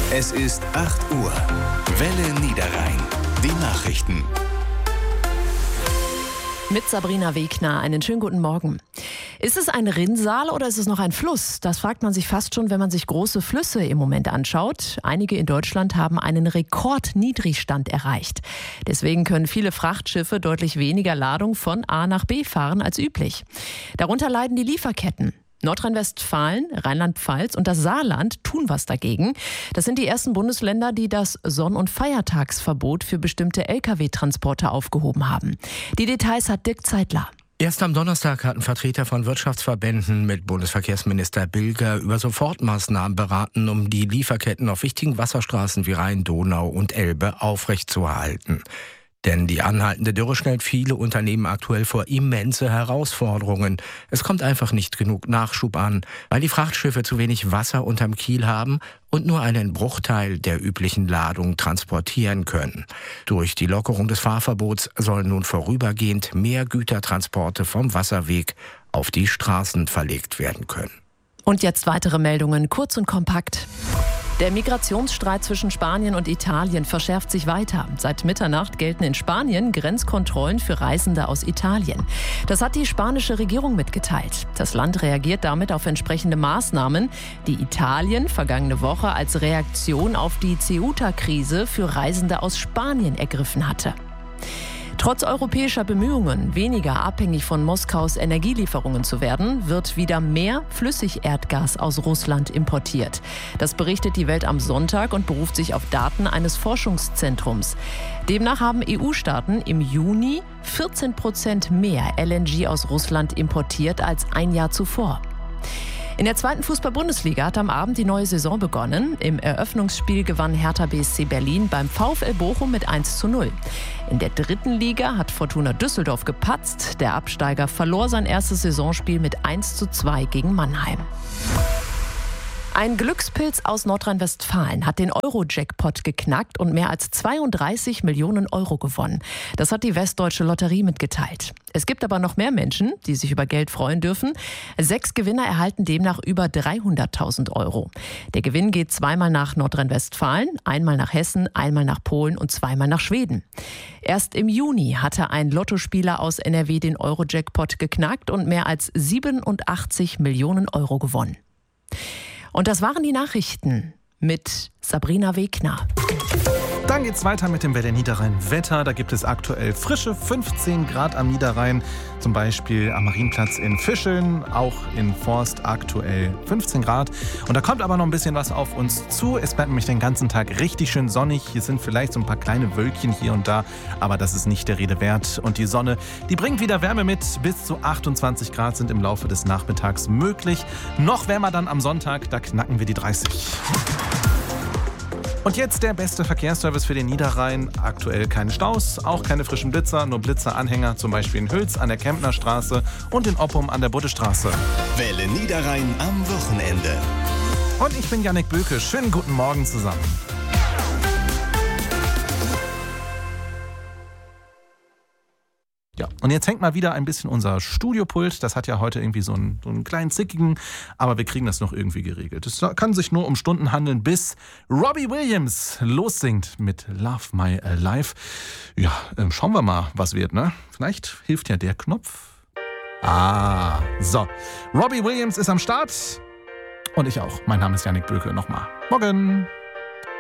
Es ist 8 Uhr. Welle Niederrhein. Die Nachrichten. Mit Sabrina Wegner. Einen schönen guten Morgen. Ist es ein Rinnsal oder ist es noch ein Fluss? Das fragt man sich fast schon, wenn man sich große Flüsse im Moment anschaut. Einige in Deutschland haben einen Rekordniedrigstand erreicht. Deswegen können viele Frachtschiffe deutlich weniger Ladung von A nach B fahren als üblich. Darunter leiden die Lieferketten. Nordrhein-Westfalen, Rheinland-Pfalz und das Saarland tun was dagegen. Das sind die ersten Bundesländer, die das Sonn- und Feiertagsverbot für bestimmte Lkw-Transporte aufgehoben haben. Die Details hat Dirk Zeitler. Erst am Donnerstag hatten Vertreter von Wirtschaftsverbänden mit Bundesverkehrsminister Bilger über Sofortmaßnahmen beraten, um die Lieferketten auf wichtigen Wasserstraßen wie Rhein, Donau und Elbe aufrechtzuerhalten. Denn die anhaltende Dürre stellt viele Unternehmen aktuell vor immense Herausforderungen. Es kommt einfach nicht genug Nachschub an, weil die Frachtschiffe zu wenig Wasser unterm Kiel haben und nur einen Bruchteil der üblichen Ladung transportieren können. Durch die Lockerung des Fahrverbots sollen nun vorübergehend mehr Gütertransporte vom Wasserweg auf die Straßen verlegt werden können. Und jetzt weitere Meldungen, kurz und kompakt. Der Migrationsstreit zwischen Spanien und Italien verschärft sich weiter. Seit Mitternacht gelten in Spanien Grenzkontrollen für Reisende aus Italien. Das hat die spanische Regierung mitgeteilt. Das Land reagiert damit auf entsprechende Maßnahmen, die Italien vergangene Woche als Reaktion auf die Ceuta-Krise für Reisende aus Spanien ergriffen hatte. Trotz europäischer Bemühungen, weniger abhängig von Moskaus Energielieferungen zu werden, wird wieder mehr Flüssigerdgas aus Russland importiert. Das berichtet die Welt am Sonntag und beruft sich auf Daten eines Forschungszentrums. Demnach haben EU-Staaten im Juni 14% mehr LNG aus Russland importiert als ein Jahr zuvor. In der 2. Fußball-Bundesliga hat am Abend die neue Saison begonnen. Im Eröffnungsspiel gewann Hertha BSC Berlin beim VfL Bochum mit 1:0. In der 3. Liga hat Fortuna Düsseldorf gepatzt. Der Absteiger verlor sein erstes Saisonspiel mit 1:2 gegen Mannheim. Ein Glückspilz aus Nordrhein-Westfalen hat den Euro-Jackpot geknackt und mehr als 32 Millionen Euro gewonnen. Das hat die Westdeutsche Lotterie mitgeteilt. Es gibt aber noch mehr Menschen, die sich über Geld freuen dürfen. 6 Gewinner erhalten demnach über 300.000 Euro. Der Gewinn geht zweimal nach Nordrhein-Westfalen, einmal nach Hessen, einmal nach Polen und zweimal nach Schweden. Erst im Juni hatte ein Lottospieler aus NRW den Euro-Jackpot geknackt und mehr als 87 Millionen Euro gewonnen. Und das waren die Nachrichten mit Sabrina Wegner. Dann geht's weiter mit dem Welle Niederrhein-Wetter. Da gibt es aktuell frische 15 Grad am Niederrhein. Zum Beispiel am Marienplatz in Fischeln, auch in Forst aktuell 15 Grad. Und da kommt aber noch ein bisschen was auf uns zu. Es bleibt nämlich den ganzen Tag richtig schön sonnig. Hier sind vielleicht so ein paar kleine Wölkchen hier und da, aber das ist nicht der Rede wert. Und die Sonne, die bringt wieder Wärme mit. Bis zu 28 Grad sind im Laufe des Nachmittags möglich. Noch wärmer dann am Sonntag, da knacken wir die 30. Und jetzt der beste Verkehrsservice für den Niederrhein. Aktuell keine Staus, auch keine frischen Blitzer, nur Blitzeranhänger, zum Beispiel in Hüls an der Kempner Straße und in Oppum an der Buddestraße. Welle Niederrhein am Wochenende. Und ich bin Jannik Böke. Schönen guten Morgen zusammen. Ja, und jetzt hängt mal wieder ein bisschen unser Studiopult. Das hat ja heute irgendwie so einen kleinen zickigen, aber wir kriegen das noch irgendwie geregelt. Es kann sich nur um Stunden handeln, bis Robbie Williams lossingt mit Love My Life. Ja, schauen wir mal, was wird, ne? Vielleicht hilft ja der Knopf. So. Robbie Williams ist am Start. Und ich auch. Mein Name ist Jannik Böke. Nochmal. Morgen.